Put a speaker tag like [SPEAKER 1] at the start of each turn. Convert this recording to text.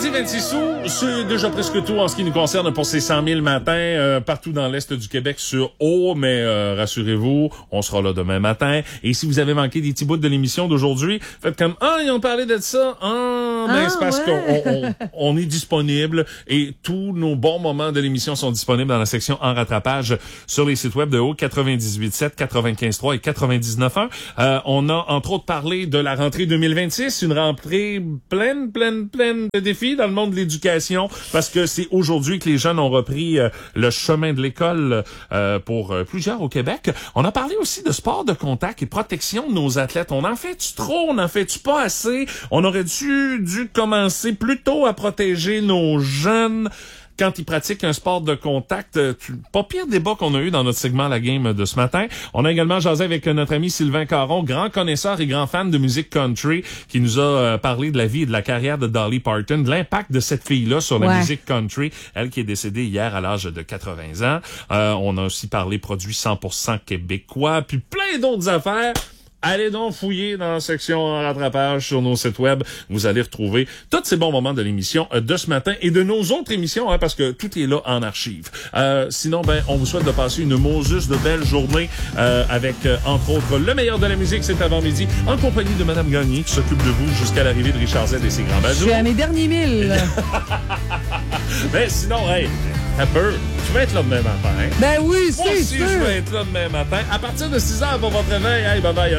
[SPEAKER 1] Vendredi 26 août, c'est déjà presque tout en ce qui nous concerne pour ces 100 000 matins partout dans l'Est du Québec sur eau, mais rassurez-vous, on sera là demain matin. Et si vous avez manqué des petits bouts de l'émission d'aujourd'hui, faites comme « Ah, ils ont parlé de ça! C'est parce qu'on est disponible et tous nos bons moments de l'émission sont disponibles dans la section en rattrapage sur les sites web de Haut 98.7, 95.3 et 99.1. On a entre autres parlé de la rentrée 2026, une rentrée pleine de défis dans le monde de l'éducation parce que c'est aujourd'hui que les jeunes ont repris le chemin de l'école pour plusieurs au Québec. On a parlé aussi de sport de contact et protection de nos athlètes. On en fait-tu trop? On en fait-tu pas assez? On aurait dû commencer plus tôt à protéger nos jeunes quand ils pratiquent un sport de contact. Pas pire débat qu'on a eu dans notre segment La Game de ce matin. On a également jasé avec notre ami Sylvain Caron, grand connaisseur et grand fan de musique country, qui nous a parlé de la vie et de la carrière de Dolly Parton, de l'impact de cette fille-là sur la musique country, elle qui est décédée hier à l'âge de 80 ans. On a aussi parlé produits 100% québécois, puis plein d'autres affaires. Allez donc fouiller dans la section en rattrapage sur nos sites web. Vous allez retrouver tous ces bons moments de l'émission de ce matin et de nos autres émissions, parce que tout est là en archive. Sinon, on vous souhaite de passer une Moses de belle journée avec, entre autres, le meilleur de la musique, c'est avant midi, en compagnie de Madame Gagné qui s'occupe de vous jusqu'à l'arrivée de Richard Z et ses grands bazous.
[SPEAKER 2] Je suis à mes derniers 1000.
[SPEAKER 1] Sinon, hey, t'as peur. Tu vas être là demain matin.
[SPEAKER 2] Ben oui, c'est sûr.
[SPEAKER 1] Moi aussi, je vais être là demain matin. À partir de 6h pour votre réveil. Hey, bye bye.